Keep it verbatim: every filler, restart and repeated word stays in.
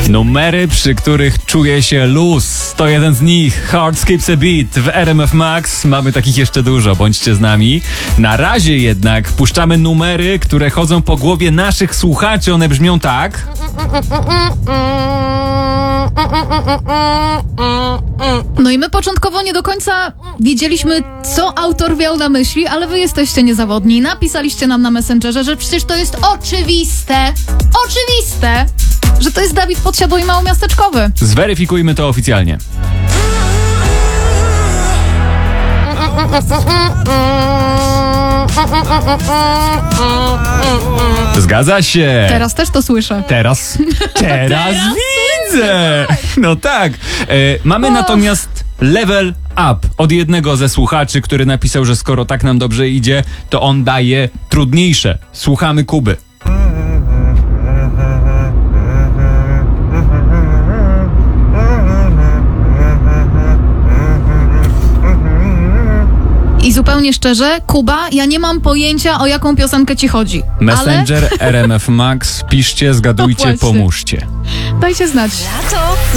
Numery, przy których czuje się luz. To jeden z nich. Heart Skips a Beat w R M F Max. Mamy takich jeszcze dużo, bądźcie z nami. Na razie jednak puszczamy numery, które chodzą po głowie naszych słuchaczy. One brzmią tak. No i my początkowo nie do końca wiedzieliśmy, co autor miał na myśli, ale wy jesteście niezawodni. Napisaliście nam na Messengerze, że przecież to jest oczywiste, oczywiste, że to jest Dawid Podsiadło i Małomiasteczkowy. Zweryfikujmy to oficjalnie. Zgadza się. Teraz też to słyszę. Teraz, teraz widzę. No tak. E, mamy Och. natomiast level up od jednego ze słuchaczy, który napisał, że skoro tak nam dobrze idzie, to on daje trudniejsze. Słuchamy Kuby. I zupełnie szczerze, Kuba, ja nie mam pojęcia, o jaką piosenkę ci chodzi. Messenger, R M F Max, piszcie, zgadujcie, No właśnie. pomóżcie. Ale dajcie znać. Lato.